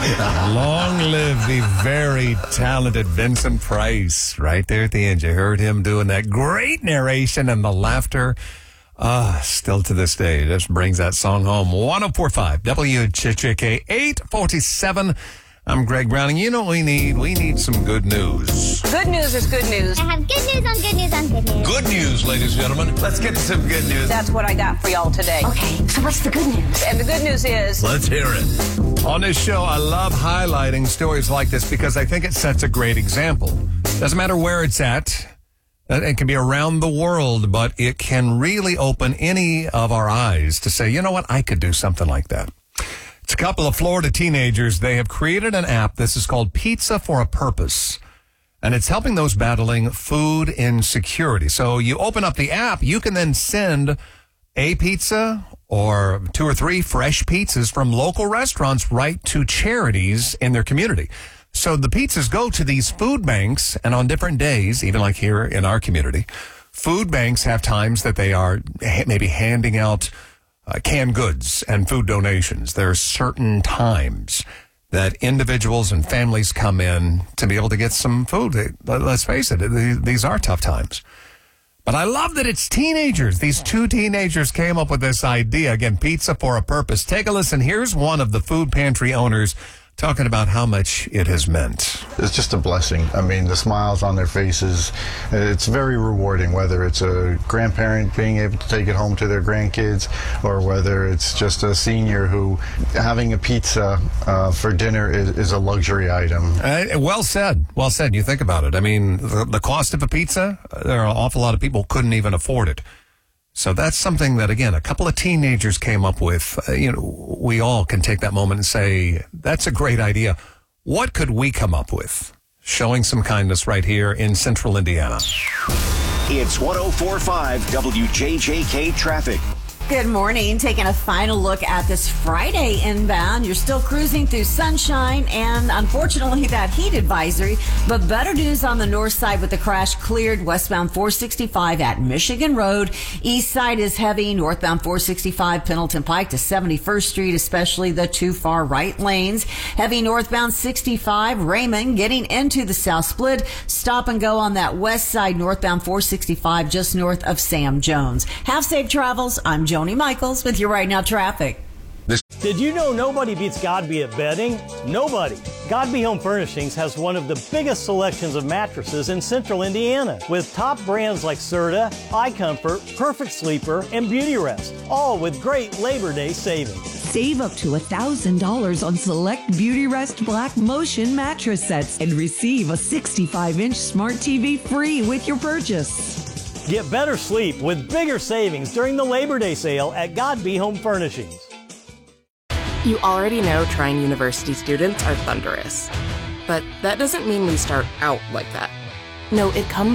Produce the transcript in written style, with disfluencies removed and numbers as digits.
Long live the very talented Vincent Price. Right there at the end, you heard him doing that great narration and the laughter. Still to this day, just brings that song home. 104.5 WCHK 847. I'm Greg Browning. You know what we need? We need some good news. Good news is good news. I have good news on good news on good news. Good news, ladies and gentlemen. Let's get to some good news. That's what I got for y'all today. Okay, so what's the good news? And the good news is... Let's hear it. On this show, I love highlighting stories like this because I think it sets a great example. Doesn't matter where it's at. It can be around the world, but it can really open any of our eyes to say, you know what, I could do something like that. It's a couple of Florida teenagers. They have created an app. This is called Pizza for a Purpose, and it's helping those battling food insecurity. So you open up the app, you can then send a pizza or 2 or 3 fresh pizzas from local restaurants right to charities in their community. So the pizzas go to these food banks, and on different days, even like here in our community, food banks have times that they are maybe handing out canned goods and food donations. There are certain times that individuals and families come in to be able to get some food. Let's face it, these are tough times. But I love that it's teenagers. These 2 teenagers came up with this idea. Again, Pizza for a Purpose. Take a listen. Here's one of the food pantry owners talking about how much it has meant. It's just a blessing. I mean, the smiles on their faces, it's very rewarding, whether it's a grandparent being able to take it home to their grandkids, or whether it's just a senior who having a pizza for dinner is a luxury item. Well said. Well said. You think about it. I mean, the cost of a pizza, there are an awful lot of people couldn't even afford it. So that's something that, again, a couple of teenagers came up with. We all can take that moment and say, that's a great idea. What could we come up with? Showing some kindness right here in central Indiana. It's 104.5 WJJK Traffic. Good morning. Taking a final look at this Friday inbound. You're still cruising through sunshine and, unfortunately, that heat advisory. But better news on the north side with the crash cleared westbound 465 at Michigan Road. East side is heavy. Northbound 465 Pendleton Pike to 71st Street, especially the 2 far right lanes. Heavy northbound 65 Raymond getting into the South Split. Stop and go on that west side northbound 465 just north of Sam Jones. Have safe travels. I'm Joni Michaels with your Right Now Traffic. Did you know nobody beats Godby at bedding? Nobody. Godby Home Furnishings has one of the biggest selections of mattresses in central Indiana, with top brands like Serta, iComfort, Perfect Sleeper, and Beauty Rest, all with great Labor Day savings. Save up to $1,000 on select Beauty Rest Black Motion mattress sets and receive a 65-inch smart TV free with your purchase. Get better sleep with bigger savings during the Labor Day sale at Godby Home Furnishings. You already know Trine University students are thunderous. But that doesn't mean we start out like that. No, it comes